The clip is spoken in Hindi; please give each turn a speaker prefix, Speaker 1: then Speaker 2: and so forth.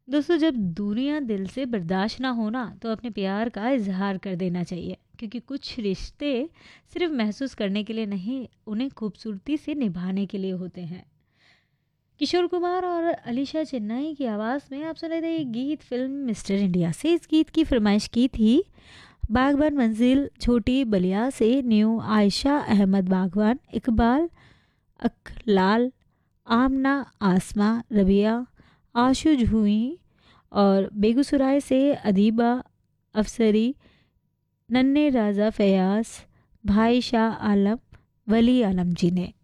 Speaker 1: दोस्तों, जब दूरियां दिल से बर्दाश्त ना हो ना, तो अपने प्यार का इजहार कर देना चाहिए, क्योंकि कुछ रिश्ते सिर्फ महसूस करने के लिए नहीं, उन्हें खूबसूरती से निभाने के लिए होते हैं। किशोर कुमार और अलीशा चिन्नई की आवाज़ में आप सुने थे ये गीत फिल्म मिस्टर इंडिया से। इस गीत की फरमाइश की थी बागबान मंजिल छोटी बलिया से न्यू आयशा अहमद बागवान, इकबाल अकलाल, आमना आसमा, रबिया, आशु जूही और बेगूसराय से अदीबा अफसरी, नन्हे राजा फयाज, भाई शाह आलम, वली आलम जी ने।